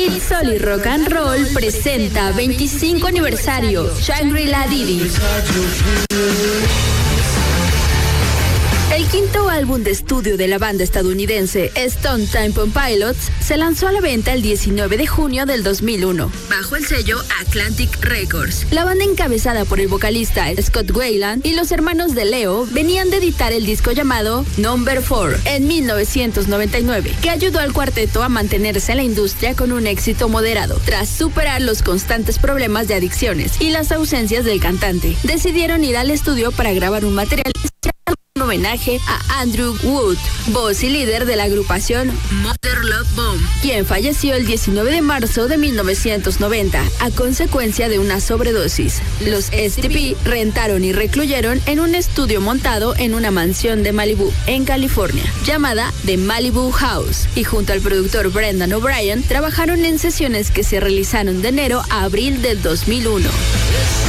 Beat Sol y Rock and Roll presenta 25 aniversario Shangri-La Didi. El quinto álbum de estudio de la banda estadounidense Stone Temple Pilots se lanzó a la venta el 19 de junio del 2001, bajo el sello Atlantic Records. La banda, encabezada por el vocalista Scott Weiland y los hermanos de Leo, venían de editar el disco llamado Number 4 en 1999, que ayudó al cuarteto a mantenerse en la industria con un éxito moderado. Tras superar los constantes problemas de adicciones y las ausencias del cantante, decidieron ir al estudio para grabar un material en homenaje a Andrew Wood, voz y líder de la agrupación Mother Love Bone, quien falleció el 19 de marzo de 1990 a consecuencia de una sobredosis. Los STP rentaron y recluyeron en un estudio montado en una mansión de Malibu, en California, llamada The Malibu House, y junto al productor Brendan O'Brien trabajaron en sesiones que se realizaron de enero a abril del 2001.